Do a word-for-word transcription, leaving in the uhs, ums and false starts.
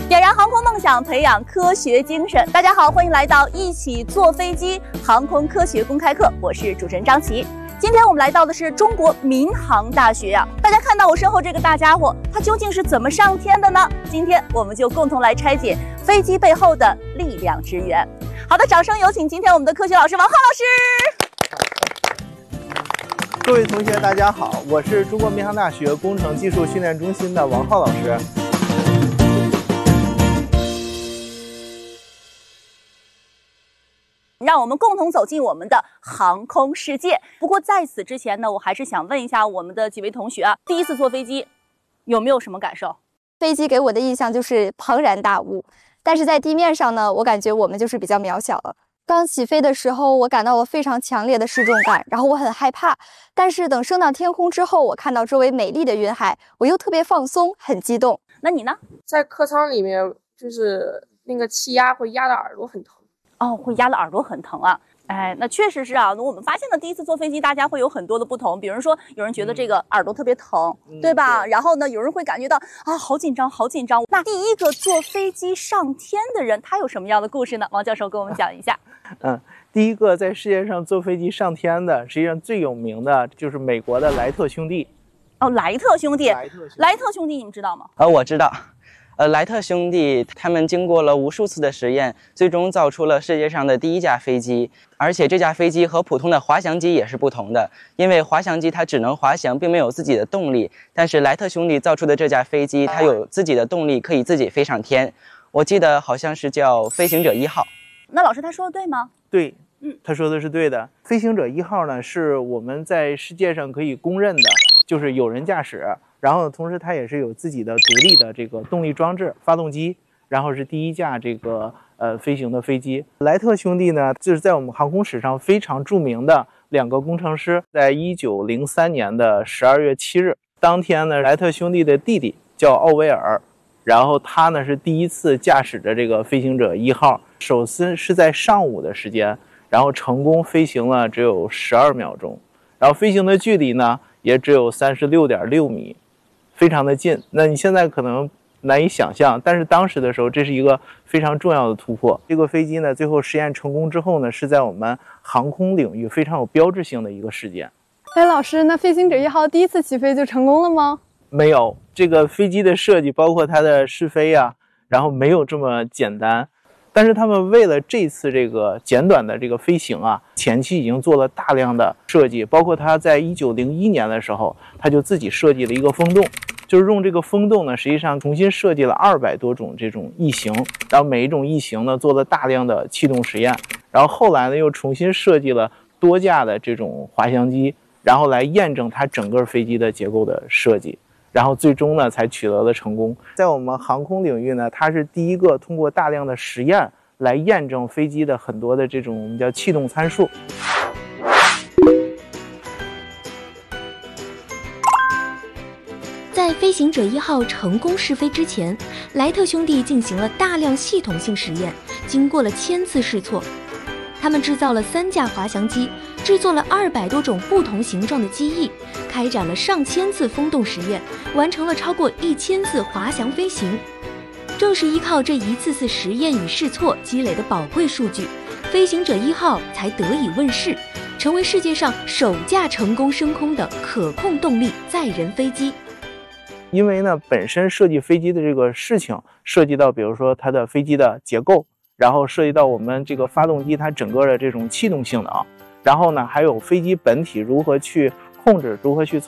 点燃航空梦想，培养科学精神。大家好，欢迎来到一起坐飞机航空科学公开课，我是主持人张琪。今天我们来到的是中国民航大学啊，大家看到我身后这个大家伙，它究竟是怎么上天的呢？今天我们就共同来拆解飞机背后的力量之源。好的，掌声有请今天我们的科学老师王浩老师。各位同学，大家好，我是中国民航大学工程技术训练中心的王浩老师。 让我们共同走进我们的航空世界。不过在此之前呢，我还是想问一下我们的几位同学啊，第一次坐飞机有没有什么感受？ 飞机给我的印象就是庞然大物，但是在地面上呢，我感觉我们就是比较渺小了。刚起飞的时候，我感到了非常强烈的失重感，然后我很害怕。但是等升到天空之后，我看到周围美丽的云海，我又特别放松，很激动。 那你呢？ 在客舱里面，就是那个气压会压得耳朵很疼。 哦，会压得耳朵很疼啊！哎，那确实是啊。我们发现了第一次坐飞机，大家会有很多的不同。比如说，有人觉得这个耳朵特别疼，嗯、对吧？对。然后呢，有人会感觉到啊，好紧张，好紧张。那第一个坐飞机上天的人，他有什么样的故事呢？王教授跟我们讲一下。 嗯，第一个在世界上坐飞机上天的，实际上最有名的就是美国的莱特兄弟。 哦，莱特兄弟，莱特兄弟，莱特兄弟，你们知道吗？ 呃，我知道。呃，莱特兄弟他们经过了无数次的实验，最终造出了世界上的第一架飞机。而且这架飞机和普通的滑翔机也是不同的，因为滑翔机它只能滑翔，并没有自己的动力。但是莱特兄弟造出的这架飞机，它有自己的动力，可以自己飞上天。我记得好像是叫飞行者一号。 那老师他说的对吗？ 对，嗯，他说的是对的。飞行者一号呢，是我们在世界上可以公认的，就是有人驾驶。然后同时它也是有自己的独立的这个动力装置，发动机，然后是第一架这个呃飞行的飞机。莱特兄弟呢，就是在我们航空史上非常著名的两个工程师。在一九零三年的十二月七日当天呢，莱特兄弟的弟弟叫奥威尔，然后他呢是第一次驾驶着这个飞行者一号，首次是在上午的时间，然后成功飞行了只有十二秒钟，然后飞行的距离呢也只有三十六点六米。非常的近，那你现在可能难以想象，但是当时的时候，这是一个非常重要的突破。这个飞机呢，最后实验成功之后呢，是在我们航空领域非常有标志性的一个事件。 哎，老师，那飞行者一号第一次起飞就成功了吗？ 没有，这个飞机的设计，包括它的试飞啊，然后没有这么简单。但是他们为了这次这个简短的这个飞行啊，前期已经做了大量的设计，包括他在一九零一年的时候，他就自己设计了一个风洞，就是用这个风洞呢，实际上重新设计了二百多种这种翼型，然后每一种翼型呢做了大量的气动实验，然后后来呢又重新设计了多架的这种滑翔机，然后来验证它整个飞机的结构的设计。然后最终呢，才取得了成功。在我们航空领域呢，它是第一个通过大量的实验来验证飞机的很多的这种我们叫气动参数。 在飞行者一号成功试飞之前，莱特兄弟进行了大量系统性实验，经过了千次试错。他们制造了三架滑翔机，制作了二百多种不同形状的机翼，开展了上千次风洞实验，完成了超过一千次滑翔飞行。正是依靠这一次次实验与试错积累的宝贵数据，飞行者一号才得以问世，成为世界上首架成功升空的可控动力载人飞机。 因为呢，本身设计飞机的这个事情涉及到，比如说它的飞机的结构，然后涉及到我们这个发动机它整个的这种气动性能，然后呢，还有飞机本体如何去控制，如何去